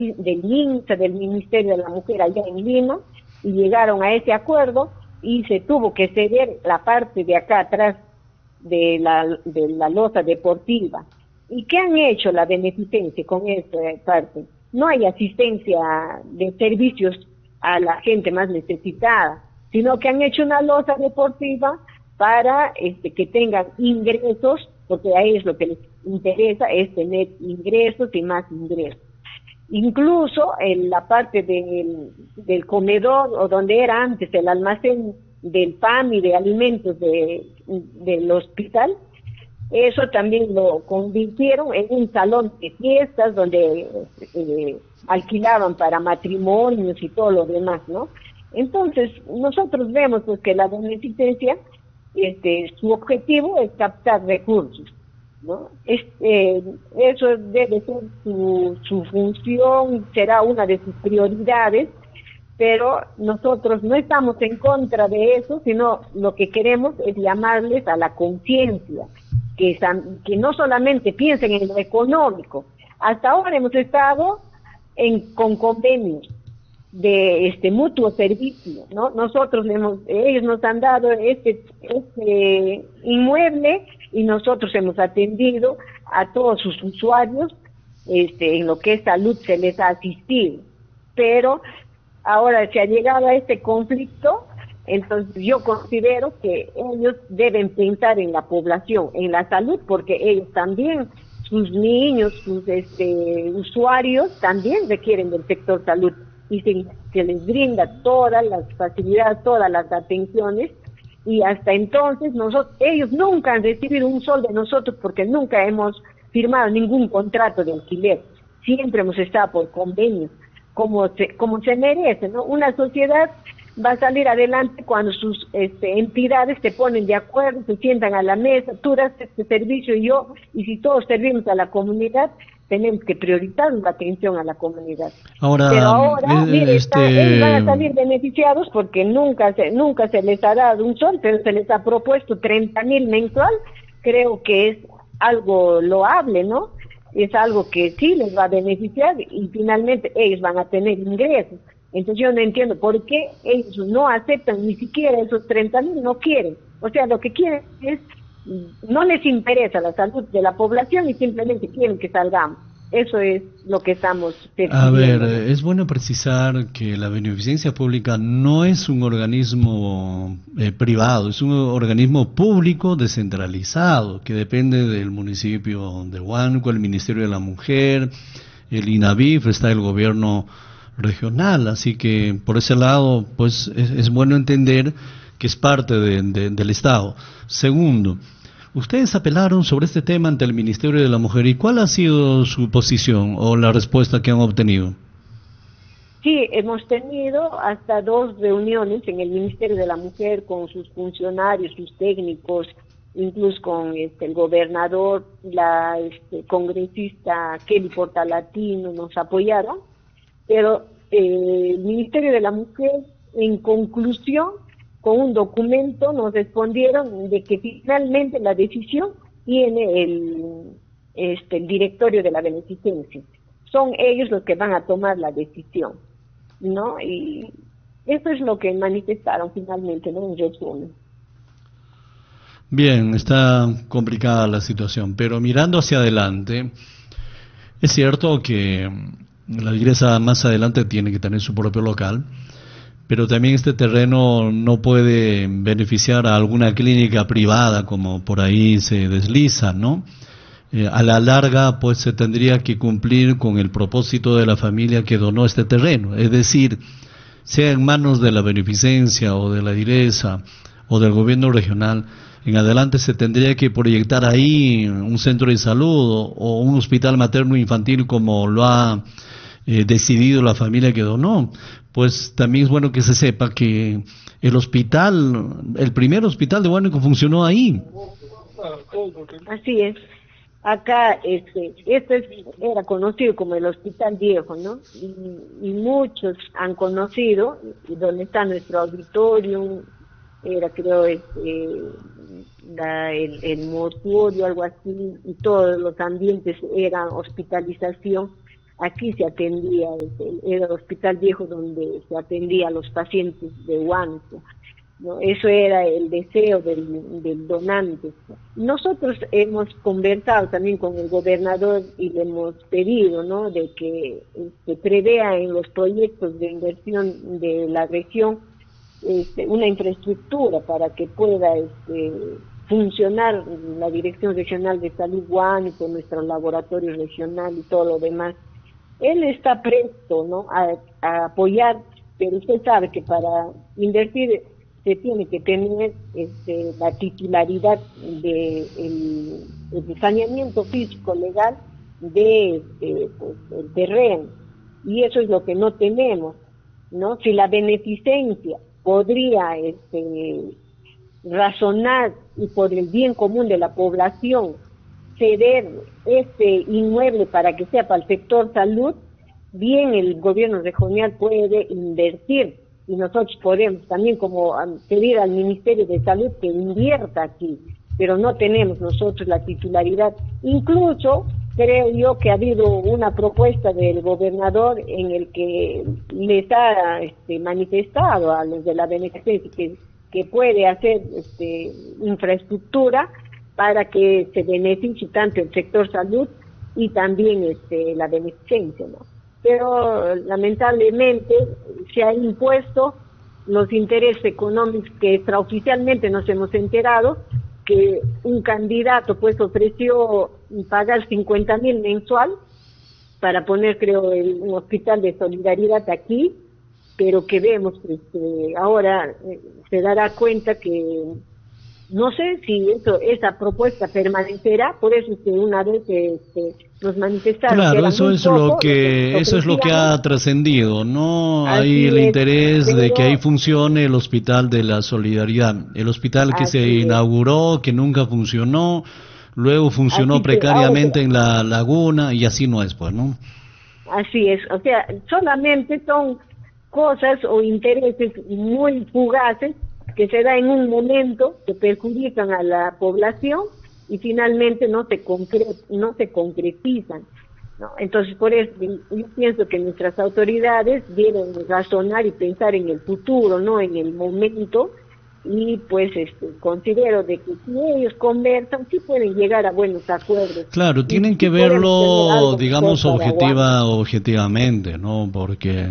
del MINSA, del Ministerio de la Mujer allá en Lima, y llegaron a ese acuerdo y se tuvo que ceder la parte de acá atrás de la losa deportiva. ¿Y qué han hecho la beneficencia con esta parte? No hay asistencia de servicios a la gente más necesitada, sino que han hecho una losa deportiva para que tengan ingresos, porque a ellos lo que les interesa es tener ingresos y más ingresos. Incluso en la parte del comedor, o donde era antes el almacén del PAM y de alimentos del hospital, eso también lo convirtieron en un salón de fiestas donde alquilaban para matrimonios y todo lo demás, ¿no? Entonces, nosotros vemos pues que la beneficencia, su objetivo es captar recursos, ¿no? Eso debe ser su función, será una de sus prioridades, pero nosotros no estamos en contra de eso, sino lo que queremos es llamarles a la conciencia, que no solamente piensen en lo económico. Hasta ahora hemos estado con convenios de mutuo servicio, ¿no? Ellos nos han dado este inmueble y nosotros hemos atendido a todos sus usuarios, en lo que es salud se les ha asistido, pero ahora se ha llegado a este conflicto. Entonces yo considero que ellos deben pensar en la población, en la salud, porque ellos también, sus niños, sus usuarios también requieren del sector salud, y se les brinda todas las facilidades, todas las atenciones, y hasta entonces ellos nunca han recibido un sol de nosotros porque nunca hemos firmado ningún contrato de alquiler, siempre hemos estado por convenio, como se merece, ¿no? Una sociedad va a salir adelante cuando sus entidades se ponen de acuerdo, se sientan a la mesa, tú das este servicio y si todos servimos a la comunidad, tenemos que priorizar la atención a la comunidad. Pero ahora, mire, ellos van a salir beneficiados porque nunca se les ha dado un sol, pero se les ha propuesto 30,000 mensual. Creo que es algo loable, ¿no? Es algo que sí les va a beneficiar y finalmente ellos van a tener ingresos. Entonces yo no entiendo por qué ellos no aceptan ni siquiera esos 30,000, no quieren. O sea, lo que quieren es, no les interesa la salud de la población y simplemente quieren que salgamos. Eso es lo que estamos pidiendo. A ver, es bueno precisar que la beneficencia pública no es un organismo privado, es un organismo público descentralizado que depende del municipio de Huánuco, el Ministerio de la Mujer, el INAVIF, está el gobierno regional, así que por ese lado pues es bueno entender que es parte del Estado. Segundo, ustedes apelaron sobre este tema ante el Ministerio de la Mujer, ¿y cuál ha sido su posición o la respuesta que han obtenido? Sí, hemos tenido hasta 2 reuniones en el Ministerio de la Mujer con sus funcionarios, sus técnicos, incluso con el gobernador, la congresista Kelly Portalatino, nos apoyaron, pero el Ministerio de la Mujer, en conclusión, con un documento nos respondieron de que finalmente la decisión tiene el directorio de la beneficencia. Son ellos los que van a tomar la decisión, ¿no? Y eso es lo que manifestaron finalmente, ¿no? En resumen. Bien, está complicada la situación, pero mirando hacia adelante, es cierto que la iglesia más adelante tiene que tener su propio local, pero también este terreno no puede beneficiar a alguna clínica privada como por ahí se desliza, ¿no? A la larga pues se tendría que cumplir con el propósito de la familia que donó este terreno, es decir, sea en manos de la beneficencia o de la iglesia o del gobierno regional, en adelante se tendría que proyectar ahí un centro de salud o un hospital materno infantil como lo ha decidido la familia que donó. Pues también es bueno que se sepa que el primer hospital de Huánuco funcionó ahí. Así es. Acá era conocido como el Hospital Viejo, ¿no? Y muchos han conocido, y donde está nuestro auditorio, era creo el mortuorio, algo así, y todos los ambientes eran hospitalización. aquí se atendía, era el hospital viejo donde se atendía a los pacientes de Huánuco, ¿no? Eso era el deseo del donante. Nosotros hemos conversado también con el gobernador y le hemos pedido, ¿no?, de que prevea en los proyectos de inversión de la región una infraestructura para que pueda funcionar la Dirección Regional de Salud Huánuco, nuestro laboratorio regional y todo lo demás. Él está presto, ¿no?, a apoyar, pero usted sabe que para invertir se tiene que tener la titularidad de el saneamiento físico legal de el terreno, y eso es lo que no tenemos, ¿no? Si la beneficencia podría razonar y por el bien común de la población ceder este inmueble para que sea para el sector salud, bien el gobierno regional puede invertir, y nosotros podemos también como pedir al Ministerio de Salud que invierta aquí, pero no tenemos nosotros la titularidad. Incluso creo yo que ha habido una propuesta del gobernador en el que les ha manifestado a los de la beneficencia que puede hacer infraestructura para que se beneficie tanto el sector salud y también la beneficencia, ¿no? Pero lamentablemente se han impuesto los intereses económicos que extraoficialmente nos hemos enterado que un candidato pues ofreció pagar 50,000 mensual para poner, creo, un hospital de solidaridad aquí, pero que vemos ahora se dará cuenta que no sé si esa propuesta permanecerá. Por eso una vez nos manifestaron. Claro, eso es lo que ha trascendido, ¿no? Hay el interés de que ahí funcione el Hospital de la Solidaridad, el hospital que se inauguró, que nunca funcionó, luego funcionó precariamente en la laguna, y así no es, pues, ¿no? Así es, o sea, solamente son cosas o intereses muy fugaces que se da en un momento, que perjudican a la población y finalmente no se concretizan, ¿no? Entonces, por eso yo pienso que nuestras autoridades deben razonar y pensar en el futuro, no en el momento, y pues considero de que si ellos conversan, sí pueden llegar a buenos acuerdos. Claro, tienen que verlo, digamos, objetivamente, ¿no? Porque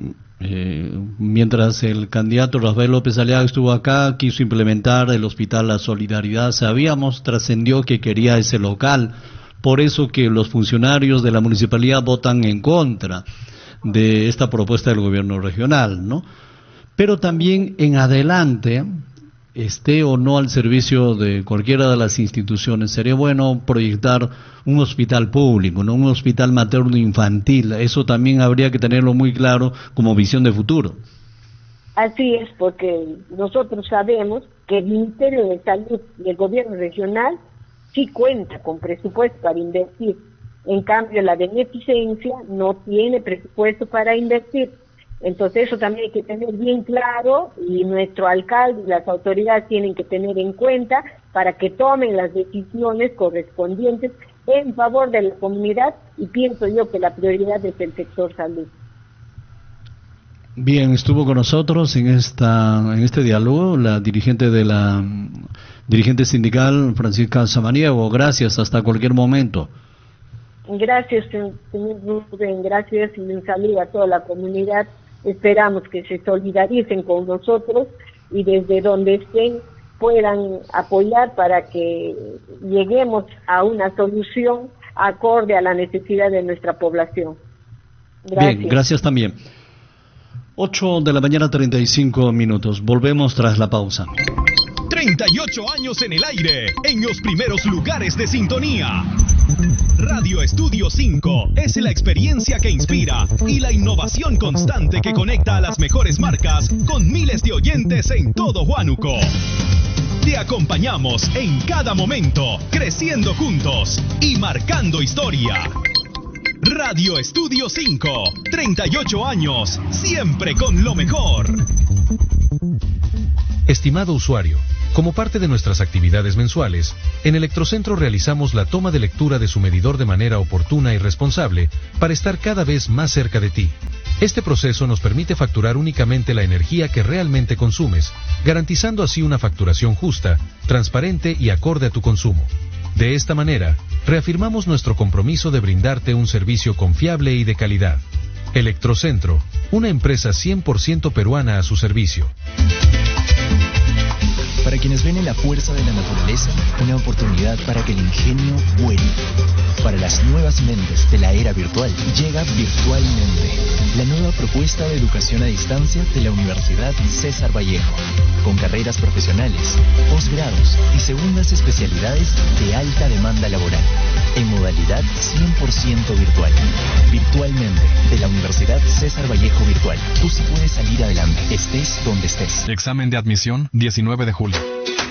mientras el candidato Rafael López Aliaga estuvo acá, quiso implementar el Hospital La Solidaridad, trascendió que quería ese local, por eso que los funcionarios de la municipalidad votan en contra de esta propuesta del gobierno regional, ¿no? Pero también en adelante, esté o no al servicio de cualquiera de las instituciones, sería bueno proyectar un hospital público, no un hospital materno infantil. Eso también habría que tenerlo muy claro como visión de futuro. Así es, porque nosotros sabemos que el Ministerio de Salud y el gobierno regional sí cuenta con presupuesto para invertir. En cambio, la beneficencia no tiene presupuesto para invertir. Entonces eso también hay que tener bien claro, y nuestro alcalde y las autoridades tienen que tener en cuenta para que tomen las decisiones correspondientes en favor de la comunidad, y pienso yo que la prioridad es el sector salud. Bien, estuvo con nosotros en este diálogo la dirigente sindical Francisca Samaniego. Gracias, hasta cualquier momento. Gracias, señor Rubén, gracias, y un saludo a toda la comunidad. Esperamos que se solidaricen con nosotros y desde donde estén puedan apoyar para que lleguemos a una solución acorde a la necesidad de nuestra población. Gracias. Bien, gracias también. 8:35 a.m. Volvemos tras la pausa. 38 años en el aire, en los primeros lugares de sintonía. Radio Estudio 5 es la experiencia que inspira y la innovación constante que conecta a las mejores marcas con miles de oyentes en todo Huánuco. Te acompañamos en cada momento, creciendo juntos y marcando historia. Radio Estudio 5, 38 años, siempre con lo mejor. Estimado usuario, Como parte de nuestras actividades mensuales, en Electrocentro realizamos la toma de lectura de su medidor de manera oportuna y responsable para estar cada vez más cerca de ti. Este proceso nos permite facturar únicamente la energía que realmente consumes, garantizando así una facturación justa, transparente y acorde a tu consumo. De esta manera, reafirmamos nuestro compromiso de brindarte un servicio confiable y de calidad. Electrocentro, una empresa 100% peruana a su servicio. Para quienes ven en la fuerza de la naturaleza una oportunidad para que el ingenio vuele. Para las nuevas mentes de la era virtual, llega Virtualmente, la nueva propuesta de educación a distancia de la Universidad César Vallejo, con carreras profesionales, posgrados y segundas especialidades de alta demanda laboral, en modalidad 100% virtual. Virtualmente, de la Universidad César Vallejo Virtual. Tú sí puedes salir adelante, estés donde estés. Examen de admisión, 19 de julio.